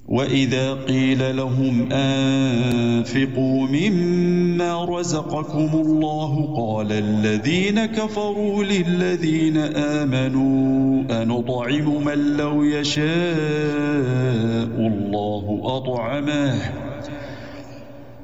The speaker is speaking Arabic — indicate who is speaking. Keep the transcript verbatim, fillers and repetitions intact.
Speaker 1: وإذا قيل لهم أنفقوا مما رزقكم الله قال الذين كفروا للذين آمنوا أنطعم من لو يشاء الله أطعمه